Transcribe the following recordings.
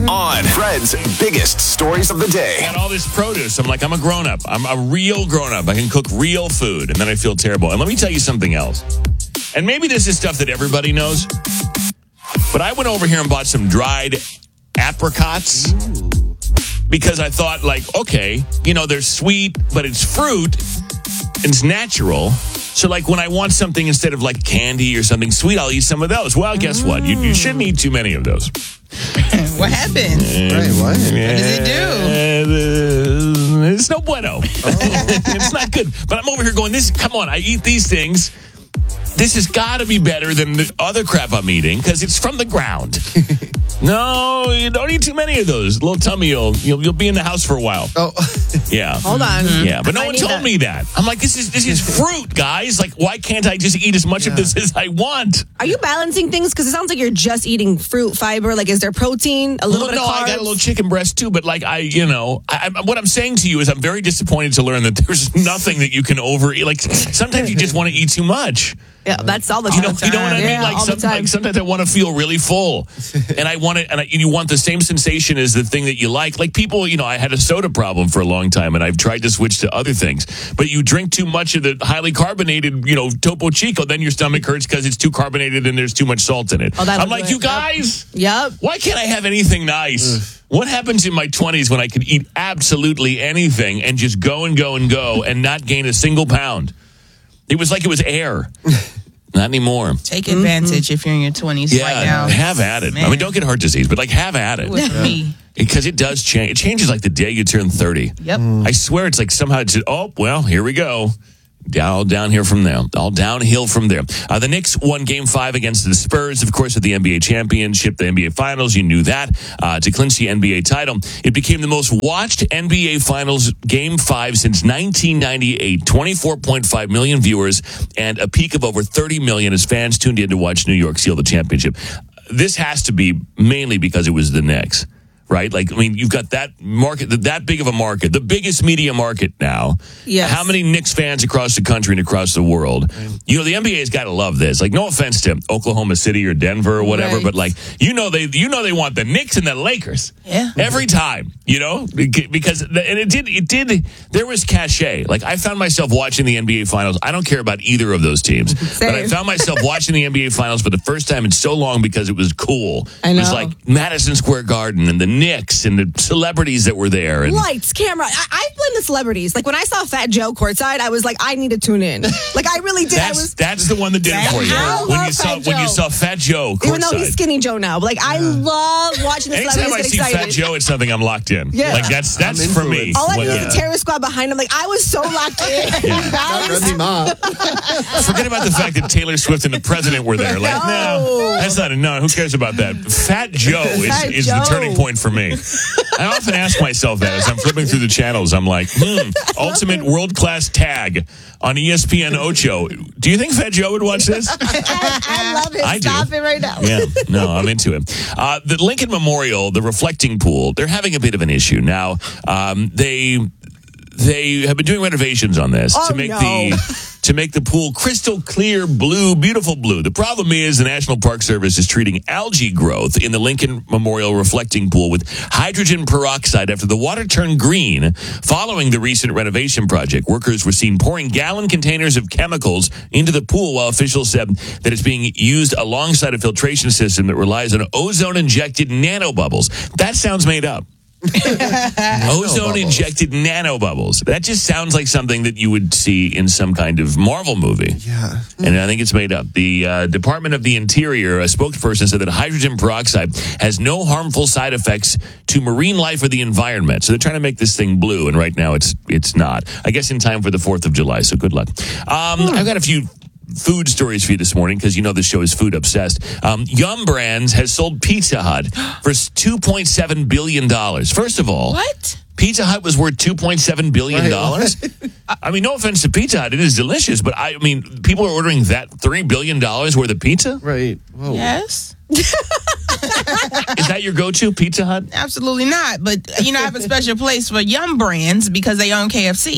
On Fred's biggest stories of the day. I got all this produce. I'm like, I'm a grown-up. I'm a real grown-up. I can cook real food, and then I feel terrible. And let me tell you something else. And maybe this is stuff that everybody knows, but I went over here and bought some dried apricots because I thought, like, okay, you know, they're sweet, but it's fruit. It's natural. So, like, when I want something instead of, like, candy or something sweet, I'll eat some of those. Well, guess what? You shouldn't eat too many of those. What happened? Right, what? What does it do? It's no bueno. It's not good. But I'm over here going, come on, I eat these things. This has got to be better than the other crap I'm eating because it's from the ground. No, you don't eat too many of those. A little tummy, you'll be in the house for a while. Oh, yeah. Hold on. Yeah, but no one told me that. I'm like, this is fruit, guys. Like, why can't I just eat as much of this as I want? Are you balancing things? Because it sounds like you're just eating fruit, fiber. Like, is there protein? A little bit of carbs? I got a little chicken breast too. But like, what I'm saying to you is, I'm very disappointed to learn that there's nothing that you can overeat. Like, sometimes you just want to eat too much. Yeah, that's all the time. You know what I mean? Yeah, Like, sometimes I want to feel really full, and I want it, and you want the same sensation as the thing that you like. Like people, I had a soda problem for a long time, and I've tried to switch to other things. But you drink too much of the highly carbonated, Topo Chico, then your stomach hurts because it's too carbonated and there's too much salt in it. Oh, I'm like, you guys, yep. Why can't I have anything nice? What happens in my 20s when I could eat absolutely anything and just go and go and go and not gain a single pound? It was like it was air. Not anymore. Take advantage if you're in your 20s right now. Have at it. Man. I mean, don't get heart disease, but have at it. With me. Because it does change. It changes like the day you turn 30. Yep. I swear it's like somehow here we go. All downhill from there. The Knicks won Game 5 against the Spurs, of course, at the NBA championship, the NBA Finals. You knew that. To clinch the NBA title. It became the most watched NBA Finals Game 5 since 1998. 24.5 million viewers and a peak of over 30 million as fans tuned in to watch New York seal the championship. This has to be mainly because it was the Knicks. Right? Like, I mean, you've got that market, that big of a market, the biggest media market now. Yes. How many Knicks fans across the country and across the world? The NBA's got to love this. Like, no offense to Oklahoma City or Denver or whatever, right. but like, they want the Knicks and the Lakers. Yeah. Every time, because it did. There was cachet. Like, I found myself watching the NBA Finals. I don't care about either of those teams, but I found myself watching the NBA Finals for the first time in so long because it was cool. I know. It was like Madison Square Garden and the Knicks and the celebrities that were there. And lights, camera. I blame the celebrities. Like when I saw Fat Joe courtside, I was like, I need to tune in. Like I really did. That's the one that did it for you. When you saw Fat Joe courtside. Even though he's Skinny Joe now. But like I love watching the celebrities Anytime I get see excited. Fat Joe, it's something I'm locked in. Yeah. Like that's for me. All I knew was the Terror Squad behind him. Like I was so locked in. Forget about the fact that Taylor Swift and the president were there. Like, no, that's not enough. Who cares about that? Fat Joe is the turning point for me. I often ask myself that as I'm flipping through the channels. I'm like, ultimate world-class tag on ESPN Ocho. Do you think Fat Joe would watch this? I love it. I Stop do. it right now. Yeah, no, I'm into it. The Lincoln Memorial, the reflecting pool, they're having a bit of an issue now. They have been doing renovations on this to make the pool crystal clear blue, beautiful blue. The problem is the National Park Service is treating algae growth in the Lincoln Memorial reflecting pool with hydrogen peroxide after the water turned green following the recent renovation project. Workers were seen pouring gallon containers of chemicals into the pool while officials said that it's being used alongside a filtration system that relies on ozone-injected nanobubbles. That sounds made up. Ozone-injected nanobubbles. That just sounds like something that you would see in some kind of Marvel movie. Yeah. And I think it's made up. The Department of the Interior, a spokesperson, said that hydrogen peroxide has no harmful side effects to marine life or the environment. So they're trying to make this thing blue, and right now it's not. I guess in time for the 4th of July, so good luck. I've got a few food stories for you this morning because the show is food obsessed. Yum Brands has sold Pizza Hut for $2.7 billion. First of all, what? Pizza Hut was worth $2.7 billion. I mean, no offense to Pizza Hut. It is delicious, but I mean, people are ordering that $3 billion worth of pizza? Right. Whoa. Yes. Is that your go-to, Pizza Hut? Absolutely not. But, I have a special place for Yum Brands because they own KFC.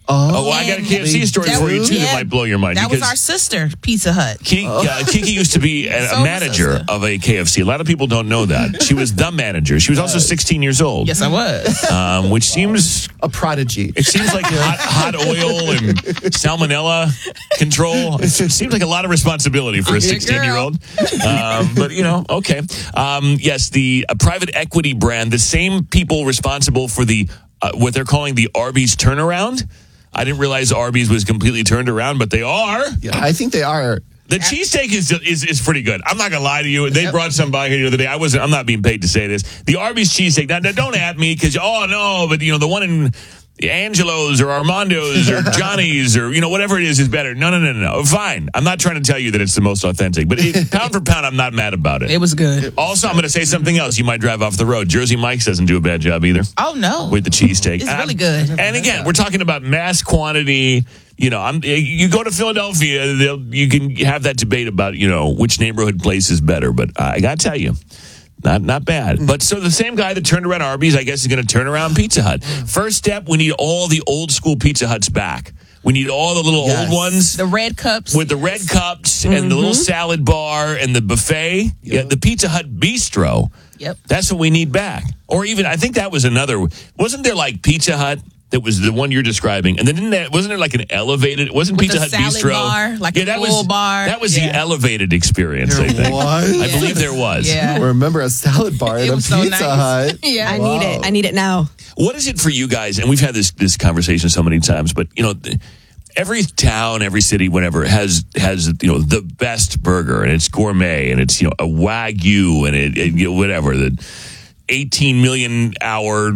Oh, well, I got a KFC story for you, too, that might blow your mind. That was our sister, Pizza Hut. Kiki used to be a manager of a KFC. A lot of people don't know that. She was the manager. She was also 16 years old. Yes, I was. Which seems... a prodigy. It seems like hot oil and salmonella control. It seems like a lot of responsibility for a 16-year-old. But, okay. Yes, the private equity brand, the same people responsible for the what they're calling the Arby's turnaround. I didn't realize Arby's was completely turned around, but they are. Yeah, I think they are. The cheesesteak is pretty good. I'm not gonna lie to you. They brought some by here the other day. I'm not being paid to say this. The Arby's cheesesteak. Now don't at me because but the one in Angelo's or Armando's or Johnny's or whatever it is better. No. Fine. I'm not trying to tell you that it's the most authentic, but pound for pound, I'm not mad about it. It was good. Also, I'm going to say something else. You might drive off the road. Jersey Mike's doesn't do a bad job either. Oh no, with the cheesesteak, it's really good. And again, we're talking about mass quantity. You go to Philadelphia, you can have that debate about which neighborhood place is better. But I got to tell you. Not bad. But so the same guy that turned around Arby's, I guess, is going to turn around Pizza Hut. First step, we need all the old school Pizza Huts back. We need all the little old ones. The red cups. With the red cups and the little salad bar and the buffet. Yeah, the Pizza Hut Bistro. Yep. That's what we need back. Or even, I think that was another. Wasn't there like Pizza Hut? That was the one you're describing, and then wasn't there like an elevated? It wasn't Pizza Hut Bistro, bar, like a full bar. That was the elevated experience. I think. I believe there was. Yeah. I remember a salad bar at a Pizza Hut. Yeah, I need it now. What is it for you guys? And we've had this conversation so many times, but every town, every city, whatever has the best burger, and it's gourmet, and it's a Wagyu, and it whatever the 18 million hour.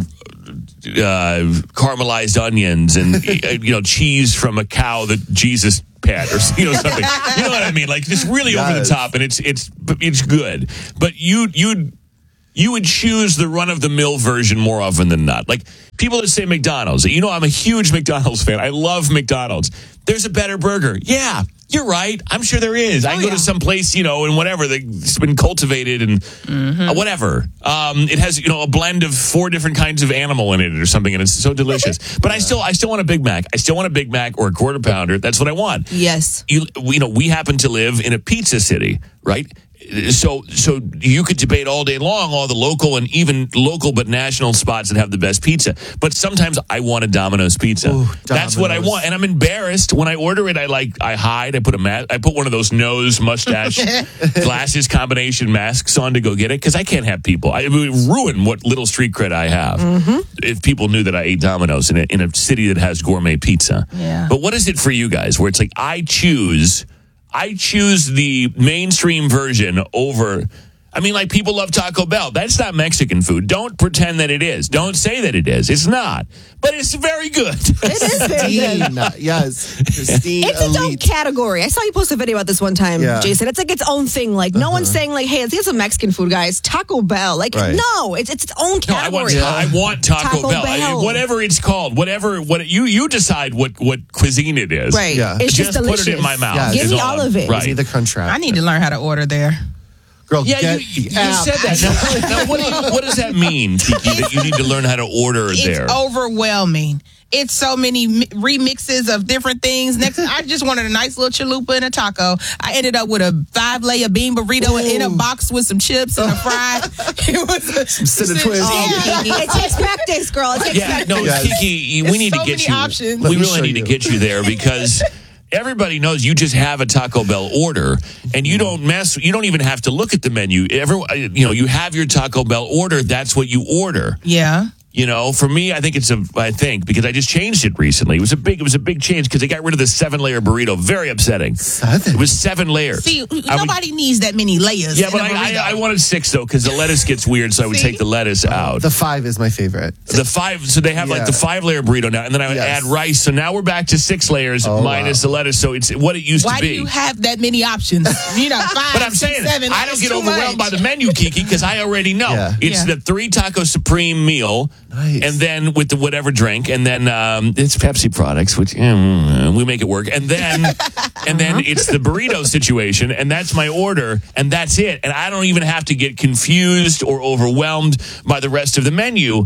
Caramelized onions and cheese from a cow that Jesus pet or something. You know what I mean? Like just really over the top, and it's good. But you would choose the run of the mill version more often than not. Like people that say McDonald's. I'm a huge McDonald's fan. I love McDonald's. There's a better burger. Yeah. You're right. I'm sure there is. I can go to some place, and whatever that's been cultivated and whatever. It has, a blend of 4 different kinds of animal in it or something, and it's so delicious. But I still want a Big Mac. I still want a Big Mac or a quarter pounder. That's what I want. Yes. We happen to live in a pizza city, right? So you could debate all day long all the local and even local but national spots that have the best pizza. But sometimes I want a Domino's pizza. Ooh, that's what I want, and I'm embarrassed when I order it. I hide. I put one of those nose, mustache, glasses combination masks on to go get it because I can't have people. It would ruin what little street cred I have if people knew that I ate Domino's in a city that has gourmet pizza. Yeah. But what is it for you guys? Where it's like I choose the mainstream version over. I mean, like people love Taco Bell. That's not Mexican food. Don't pretend that it is. Don't say that it is. It's not. But it's very good. It is very good. Yes. Christine it's its own category. I saw you post a video about this one time, Jason. It's like its own thing. Like no one's saying like, hey, let's get some Mexican food, guys. Taco Bell. Like no, it's its own category. No, I want Taco Bell. Whatever it's called. What you decide what cuisine it is. Right. Yeah. It's just delicious. Put it in my mouth. Yes. Give me all of it. Right. Give me the crunch wrap. I need to learn how to order there. Girl, you said that. Now, what does that mean, Kiki, that you need to learn how to order there? It's overwhelming. It's so many remixes of different things. Next, I just wanted a nice little chalupa and a taco. I ended up with a 5-layer bean burrito in a box with some chips and a fry. It was some twins. It takes practice, girl. It takes practice. No, Kiki, we need to get you. Options. We really need to get you there because. Everybody knows you just have a Taco Bell order, and you don't even have to look at the menu. You have your Taco Bell order. That's what you order. Yeah. For me, I think because I just changed it recently. It was a big change because they got rid of the 7-layer burrito. Very upsetting. 7? It was 7 layers. See, nobody needs that many layers. Yeah, but I wanted 6 though because the lettuce gets weird, so I would take the lettuce out. The 5 is my favorite. The 5, so they have like the 5-layer burrito now, and then I would add rice. So now we're back to 6 layers minus the lettuce. So it's what it used to be. Why do you have that many options? 5, but I'm 6, saying 7. I don't get overwhelmed by the menu, Kiki, because I already know it's the 3 taco supreme meal. Nice. And then with the whatever drink, and then it's Pepsi products, which we make it work. And then it's the burrito situation, and that's my order, and that's it. And I don't even have to get confused or overwhelmed by the rest of the menu.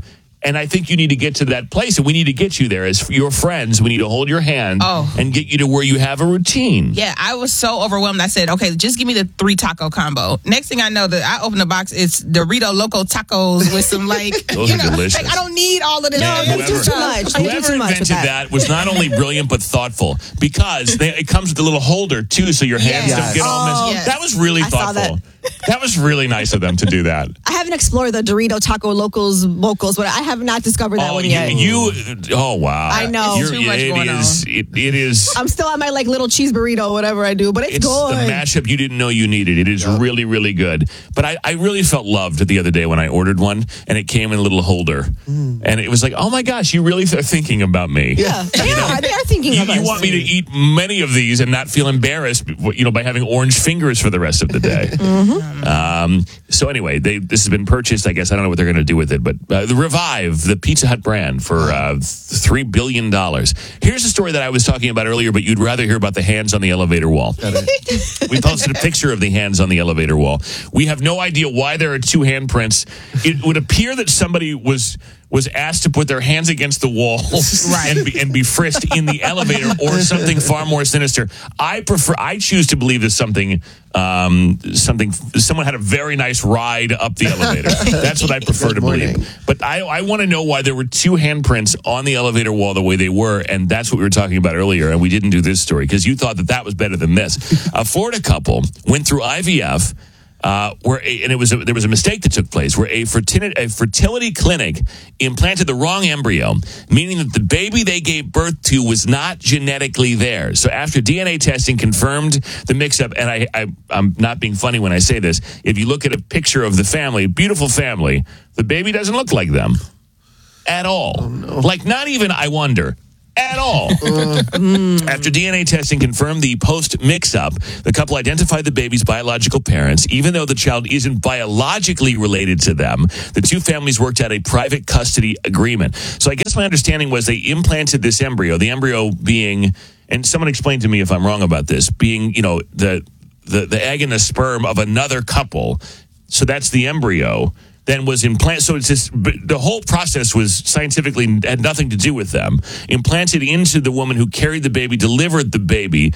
And I think you need to get to that place, and we need to get you there as your friends. We need to hold your hand and get you to where you have a routine. Yeah, I was so overwhelmed. I said, okay, just give me the 3 taco combo. Next thing I know, I open the box, it's Dorito Loco tacos with some Those are delicious. I don't need all of this. Whoever invented that was not only brilliant but thoughtful, because it comes with a little holder too, so your hands don't get all messy. Yes. That was really thoughtful. That was really nice of them to do that. I haven't explored the Dorito Taco Locals vocals, but I have not discovered that one yet. Oh wow! I know. Too much going on. It is. I'm still on my little cheese burrito, whatever I do, but it's good. The mashup you didn't know you needed. It is really, really good. But I really felt loved the other day when I ordered one, and it came in a little holder, and it was like, oh my gosh, you really are thinking about me. Yeah, they are thinking of us. You want me to eat many of these and not feel embarrassed, by having orange fingers for the rest of the day. So anyway, this has been purchased. I guess I don't know what they're going to do with it, but the Revive, the Pizza Hut brand, for $3 billion. Here's a story that I was talking about earlier, but you'd rather hear about the hands on the elevator wall. We posted a picture of the hands on the elevator wall. We have no idea why there are 2 handprints. It would appear that somebody was asked to put their hands against the wall and be frisked in the elevator, or something far more sinister. I choose to believe that someone had a very nice ride up the elevator. That's what I prefer to believe. But I want to know why there were 2 handprints on the elevator wall the way they were, and that's what we were talking about earlier, and we didn't do this story because you thought that was better than this. A Florida couple went through IVF. There was a mistake that took place where a fertility clinic implanted the wrong embryo, meaning that the baby they gave birth to was not genetically theirs. So after DNA testing confirmed the mix-up, and I'm not being funny when I say this, if you look at a picture of the family, beautiful family, the baby doesn't look like them at all. Oh, no. Like, not even, I wonder. At all. After DNA testing confirmed the post-mix-up, the couple identified the baby's biological parents. Even though the child isn't biologically related to them, the 2 families worked out a private custody agreement. So I guess my understanding was they implanted this embryo, the embryo being, and someone explained to me if I'm wrong about this, being, the egg and the sperm of another couple. So that's the embryo. Then was implanted. So it's just, the whole process was scientifically had nothing to do with them. Implanted into the woman who carried the baby, delivered the baby.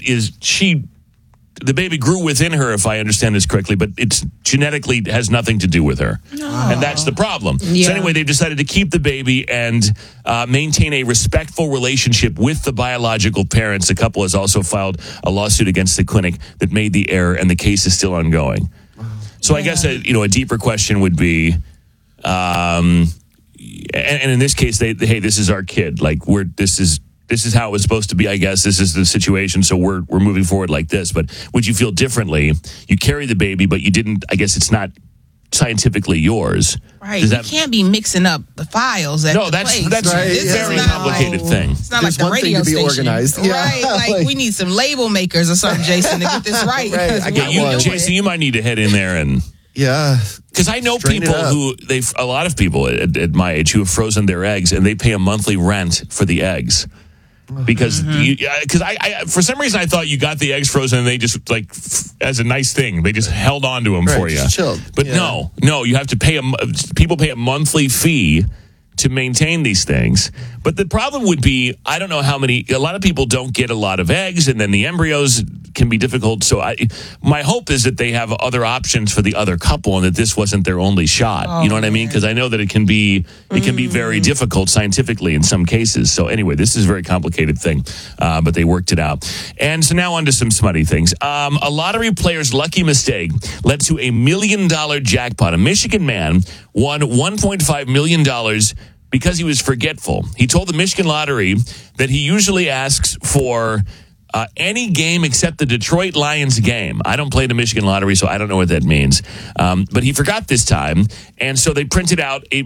The baby grew within her, if I understand this correctly, but it's genetically has nothing to do with her. No. And that's the problem. Yeah. So anyway, they've decided to keep the baby and maintain a respectful relationship with the biological parents. The couple has also filed a lawsuit against the clinic that made the error, and the case is still ongoing. So I guess a deeper question would be, and in this case, hey, this is our kid. Like this is how it was supposed to be. I guess this is the situation. So we're moving forward like this. But would you feel differently? You carry the baby, but you didn't. I guess it's not scientifically yours. Right. You can't be mixing up the files. That's right. A very complicated thing. It's not like the radio station. Organized. Yeah. Right. Like we need some label makers or something, Jason, to get this right. Jason, you might need to head in there and. Yeah. Because I know people a lot of people at my age who have frozen their eggs, and they pay a monthly rent for the eggs. Because I for some reason I thought you got the eggs frozen and they just as a nice thing they just held on to them for you. Chilled. But no, you have to pay people pay a monthly fee to maintain these things. But the problem would be, I don't know a lot of people don't get a lot of eggs, and then the embryos can be difficult. So my hope is that they have other options for the other couple, and that this wasn't their only shot. You know what I mean? Because I know that it can be very difficult scientifically in some cases. So anyway, this is a very complicated thing, but they worked it out. And so now on to some smutty things. A lottery player's lucky mistake led to $1 million jackpot. A Michigan man won $1.5 million because he was forgetful. He told the Michigan Lottery that he usually asks for any game except the Detroit Lions game. I don't play the Michigan Lottery, so I don't know what that means. But he forgot this time, and so they printed out a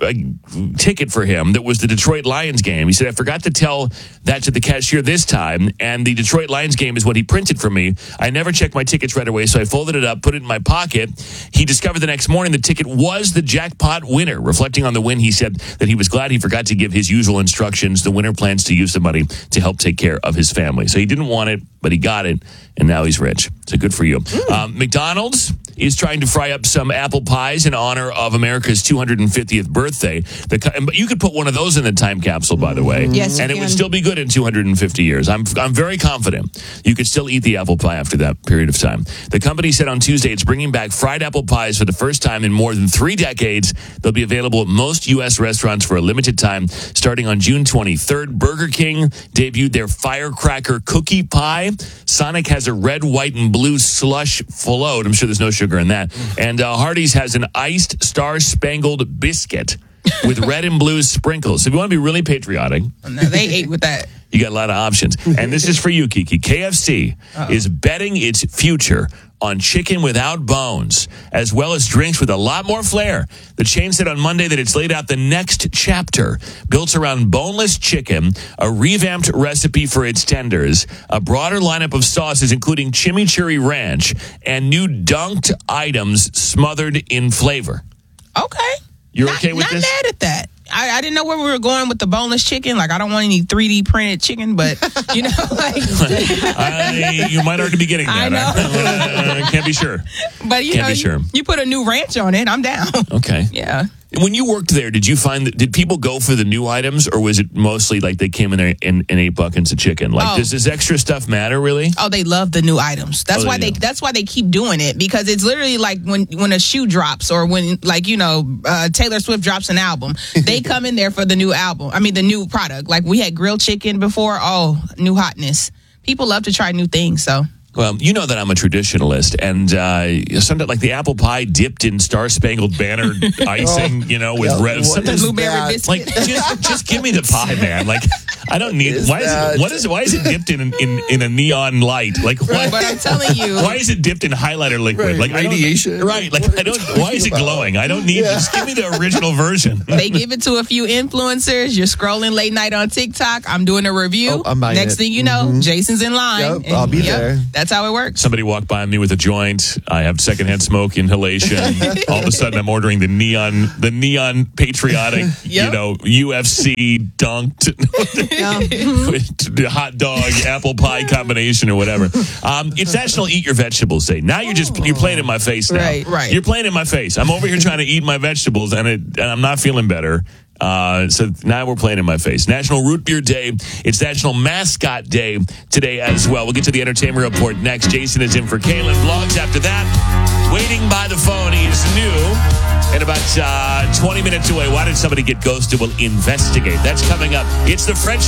ticket for him that was the Detroit Lions game. He said, I forgot to tell that to the cashier this time, and the Detroit Lions game is what he printed for me. I never checked my tickets right away, so I folded it up, put it in my pocket. He discovered the next morning the ticket was the jackpot winner. Reflecting on the win, he said that he was glad he forgot to give his usual instructions. The winner plans to use the money to help take care of his family. So he didn't want it, but he got it, and now he's rich. So good for you. McDonald's is trying to fry up some apple pies in honor of America's 250th birthday. birthday. But you could put one of those in the time capsule, by the way. Yes, and you it would can. still be good in 250 years. I'm very confident you could still eat the apple pie after that period of time. The company said on Tuesday it's bringing back fried apple pies for the first time in more than 3 decades. They'll be available at most U.S. restaurants for a limited time starting on June 23rd. Burger King debuted their firecracker cookie pie. Sonic has a red, white, and blue slush float. I'm sure there's no sugar in that. And Hardee's has an iced star-spangled biscuit with red and blue sprinkles. So if you want to be really patriotic, No, they ate with that. you got a lot of options. And this is for you, Kiki. KFC is betting its future on chicken without bones, as well as drinks with a lot more flair. The chain said on Monday that it's laid out the next chapter, built around boneless chicken, a revamped recipe for its tenders, a broader lineup of sauces, including chimichurri ranch, and new dunked items smothered in flavor. Okay. You're okay with this? Not mad at that. I didn't know where we were going with the boneless chicken. Like, I don't want any 3D printed chicken, but, you know, like. You might already be getting that. I know. Can't be sure. But, you Can't know, be sure. you put a new ranch on it, I'm down. Okay. Yeah. When you worked there, did you find that did people go for the new items, or was it mostly like they came in there and ate buckets of chicken? Like, does this extra stuff matter really? Oh, they love the new items. That's why they do. that's why they keep doing it, because it's literally like when a shoe drops, or when, like, you know, Taylor Swift drops an album. They come in there for the new album. I mean, the new product. Like, we had grilled chicken before. Oh, new hotness. People love to try new things. So. Well, you know that I'm a traditionalist, and sometimes like the apple pie dipped in Star-Spangled Banner icing, you know, with red. Sometimes, Blueberry biscuit. like, just give me the pie, man. Like, I don't need. Why is it dipped in a neon light? Like, why? But I'm telling you, Why is it dipped in highlighter liquid? Right, Like, radiation. Right. Like, I don't. Why is it glowing? I don't need. Just give me the original version. they give it to a few influencers. You're scrolling late night on TikTok. I'm doing a review. Oh, I'm buying Next it. thing you know, Jason's in line. Yep, I'll be there. That's how it works. Somebody walked by me with a joint. I have secondhand smoke inhalation. All of a sudden, I'm ordering the neon patriotic, you know, UFC dunked with the hot dog apple pie combination or whatever. It's National Eat Your Vegetables Day. Now you're playing in my face now. Right. You're playing in my face. I'm over here trying to eat my vegetables, and I'm not feeling better. So now we're playing in my face. National Root Beer Day. It's National Mascot Day today as well. We'll get to the entertainment report next. Jason is in for Kaylin. Vlogs after that. Waiting by the phone. He's new. And about 20 minutes away. Why did somebody get ghosted? We'll investigate. That's coming up. It's the Fred Show.